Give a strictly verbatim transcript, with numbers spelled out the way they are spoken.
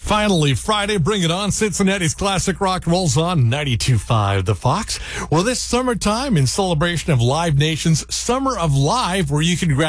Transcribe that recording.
Finally, Friday, bring it on. Cincinnati's classic rock rolls on ninety-two point five The Fox. Well, this summertime, in celebration of Live Nation's Summer of Live, where you can grab